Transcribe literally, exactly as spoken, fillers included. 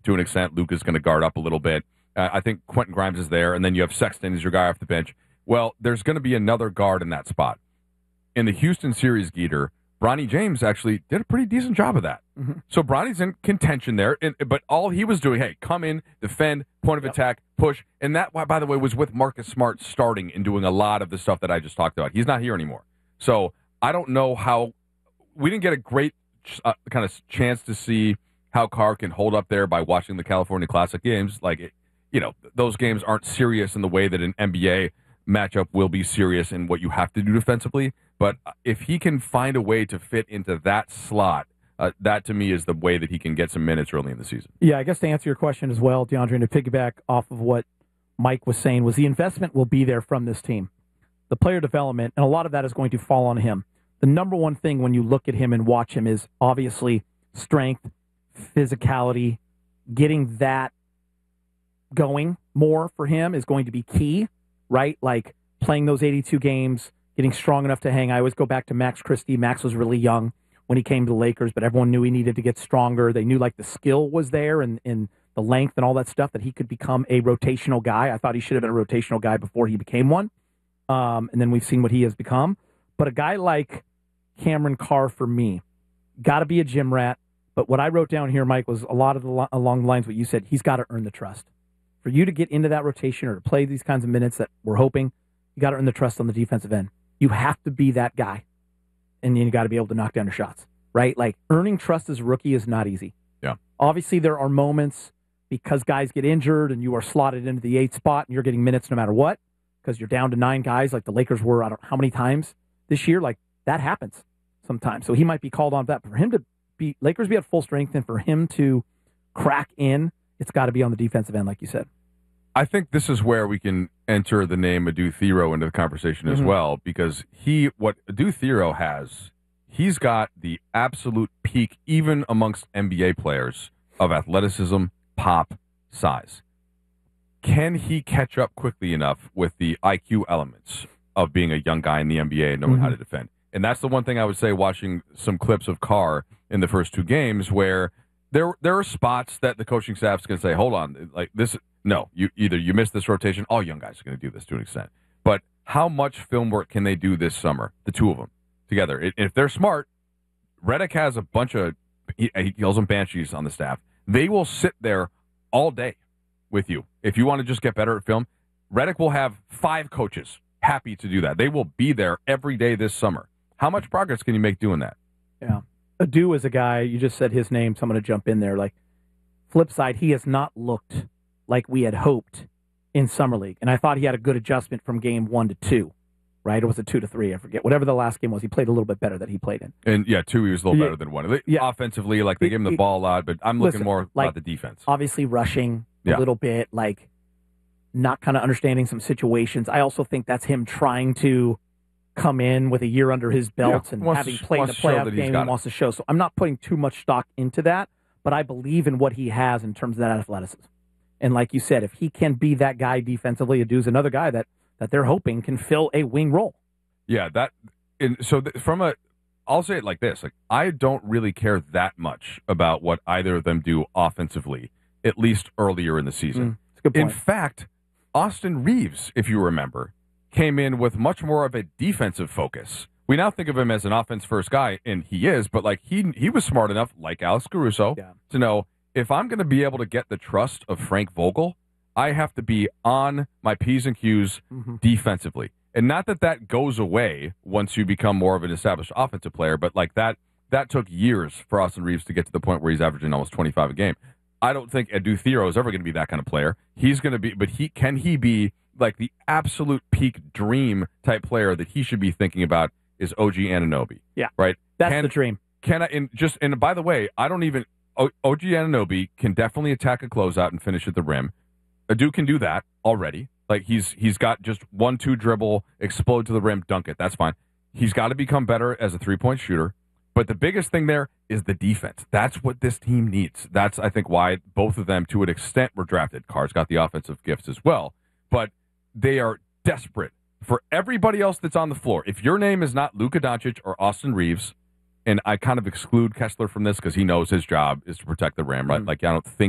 to an extent. Luka's going to guard up a little bit. Uh, I think Quentin Grimes is there, and then you have Sexton as your guy off the bench. Well, there's going to be another guard in that spot. In the Houston series, Geeter, Bronny James actually did a pretty decent job of that. Mm-hmm. So Bronny's in contention there, and, but all he was doing, hey, come in, defend, point of yep. attack, push, and that, by the way, was with Marcus Smart starting and doing a lot of the stuff that I just talked about. He's not here anymore. So I don't know how – we didn't get a great uh, kind of chance to see how Carr can hold up there by watching the California Classic games. Like, it, you know, those games aren't serious in the way that an N B A matchup will be serious in what you have to do defensively. But if he can find a way to fit into that slot, uh, that to me is the way that he can get some minutes early in the season. Yeah, I guess to answer your question as well, DeAndre, and to piggyback off of what Mike was saying, was the investment will be there from this team. The player development, and a lot of that is going to fall on him. The number one thing when you look at him and watch him is obviously strength, physicality, getting that going more for him is going to be key, right? Like playing those eighty-two games, getting strong enough to hang. I always go back to Max Christie. Max was really young when he came to the Lakers, but everyone knew he needed to get stronger. They knew like the skill was there and, and the length and all that stuff, that he could become a rotational guy. I thought he should have been a rotational guy before he became one. Um, and then we've seen what he has become. But a guy like Cameron Carr, for me, got to be a gym rat. But what I wrote down here, Mike, was a lot of the along the lines what you said. He's got to earn the trust. For you to get into that rotation or to play these kinds of minutes that we're hoping, you got to earn the trust on the defensive end. You have to be that guy, and then you got to be able to knock down your shots, right? Like, earning trust as a rookie is not easy. Yeah. Obviously, there are moments because guys get injured and you are slotted into the eighth spot and you're getting minutes no matter what because you're down to nine guys like the Lakers were, I don't know how many times this year. Like, that happens sometimes. So he might be called on that. For him to be, Lakers be at full strength, and for him to crack in, it's got to be on the defensive end, like you said. I think this is where we can enter the name Adu Thero into the conversation as mm-hmm. well, because he, what Adu Thero has, he's got the absolute peak, even amongst N B A players, of athleticism, pop, size. Can he catch up quickly enough with the I Q elements of being a young guy in the N B A and knowing mm-hmm. how to defend? And that's the one thing I would say watching some clips of Carr in the first two games where there there are spots that the coaching staff's going to say, hold on, like this. No, you either you miss this rotation. All young guys are going to do this to an extent. But how much film work can they do this summer, the two of them together? If they're smart, Redick has a bunch of, he, he calls them banshees on the staff. They will sit there all day with you. If you want to just get better at film, Redick will have five coaches happy to do that. They will be there every day this summer. How much progress can you make doing that? Yeah. Adu is a guy, you just said his name, so I'm going to jump in there. Like, flip side, he has not looked like we had hoped in Summer League. And I thought he had a good adjustment from game one to two, right? Or was it two to three? I forget. Whatever the last game was, he played a little bit better that he played in. And, yeah, two, he was a little yeah. better than one. Yeah. Offensively, like, they gave him the ball a lot, but I'm looking Listen, more like, about the defense. Obviously rushing a yeah. little bit, like, not kind of understanding some situations. I also think that's him trying to come in with a year under his belt yeah. and wants having to, played a playoff game and wants to show. So I'm not putting too much stock into that, but I believe in what he has in terms of that athleticism. And like you said, if he can be that guy defensively, Adu's another guy that, that they're hoping can fill a wing role. Yeah, that. And so th- from a, I'll say it like this: like I don't really care that much about what either of them do offensively, at least earlier in the season. Mm, that's a good point. In fact, Austin Reeves, if you remember, came in with much more of a defensive focus. We now think of him as an offense-first guy, and he is, but like he he was smart enough, like Alex Caruso, yeah. to know, if I'm going to be able to get the trust of Frank Vogel, I have to be on my P's and Q's mm-hmm. defensively. And not that that goes away once you become more of an established offensive player, but like that that took years for Austin Reeves to get to the point where he's averaging almost twenty-five a game. I don't think Adu Thero is ever going to be that kind of player. He's going to be, but he can he be like the absolute peak dream type player that he should be thinking about is O G Anunoby. Yeah, right. That's can, the dream. Can I? And just and by the way, I don't even. O G Anunoby can definitely attack a closeout and finish at the rim. Adu can do that already. Like he's he's got just one two dribble, explode to the rim, dunk it. That's fine. He's got to become better as a three point shooter. But the biggest thing there is the defense. That's what this team needs. That's I think why both of them to an extent were drafted. Carr's got the offensive gifts as well, but they are desperate for everybody else that's on the floor. If your name is not Luka Doncic or Austin Reeves. And I kind of exclude Kessler from this because he knows his job is to protect the rim, right? Mm-hmm. Like, I don't think